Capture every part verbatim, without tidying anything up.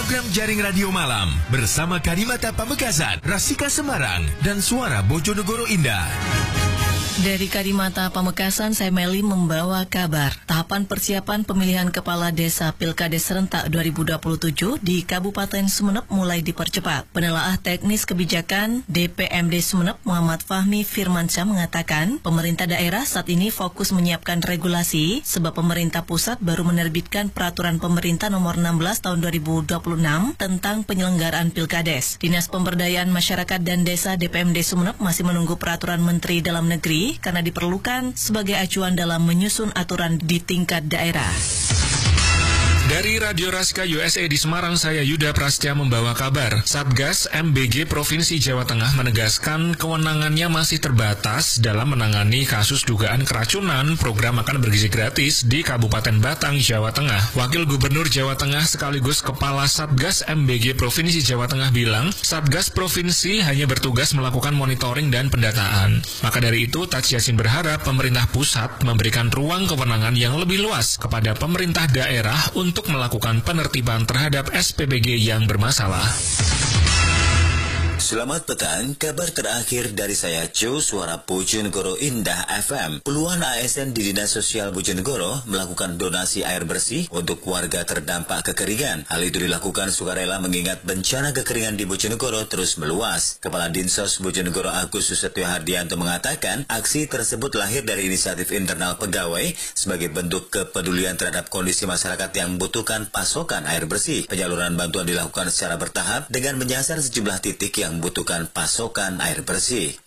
program Jaring Radio Malam bersama Karimata Pamekasan, Rasika Semarang, dan Suara Bojonegoro Indah. Dari Karimata Pamekasan, saya Meli membawa kabar. Tahapan persiapan pemilihan Kepala Desa Pilkades Serentak dua ribu dua puluh tujuh di Kabupaten Sumeneb mulai dipercepat. Penelaah teknis kebijakan D P M D Sumeneb Muhammad Fahmi Firmansyah mengatakan, pemerintah daerah saat ini fokus menyiapkan regulasi sebab pemerintah pusat baru menerbitkan peraturan pemerintah nomor enam belas tahun dua ribu dua puluh enam tentang penyelenggaraan Pilkades. Dinas Pemberdayaan Masyarakat dan Desa D P M D Sumeneb masih menunggu peraturan Menteri Dalam Negeri karena diperlukan sebagai acuan dalam menyusun aturan di tingkat daerah. Dari Radio Rasika U S A di Semarang, saya Yuda Prasetya membawa kabar. Satgas M B G Provinsi Jawa Tengah menegaskan kewenangannya masih terbatas dalam menangani kasus dugaan keracunan program makan bergizi gratis di Kabupaten Batang, Jawa Tengah. Wakil Gubernur Jawa Tengah sekaligus Kepala Satgas M B G Provinsi Jawa Tengah bilang, Satgas Provinsi hanya bertugas melakukan monitoring dan pendataan. Maka dari itu, Taj Yassin berharap pemerintah pusat memberikan ruang kewenangan yang lebih luas kepada pemerintah daerah untuk untuk melakukan penertiban terhadap S P B G yang bermasalah. Selamat petang, kabar terakhir dari saya Jo, Suara Bojonegoro Indah F M. Puluhan A S N di Dinas Sosial Bojonegoro melakukan donasi air bersih untuk warga terdampak kekeringan. Hal itu dilakukan sukarela mengingat bencana kekeringan di Bojonegoro terus meluas. Kepala Dinsos Bojonegoro Agus Susetyo Hardianto mengatakan, aksi tersebut lahir dari inisiatif internal pegawai sebagai bentuk kepedulian terhadap kondisi masyarakat yang membutuhkan pasokan air bersih. Penyaluran bantuan dilakukan secara bertahap dengan menyasar sejumlah titik yang membutuhkan pasokan air bersih.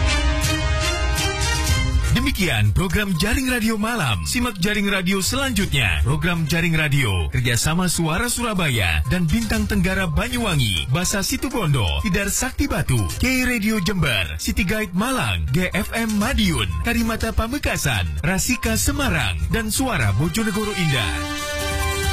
Demikian program Jaring Radio Malam. Simak Jaring Radio selanjutnya. Program Jaring Radio kerjasama Suara Surabaya dan Bintang Tenggara Banyuwangi, Basa Situbondo, Tidar Sakti Batu, K Radio Jember, City Guide Malang, G F M Madiun, Karimata Pamekasan, Rasika Semarang, dan Suara Bojonegoro Indah.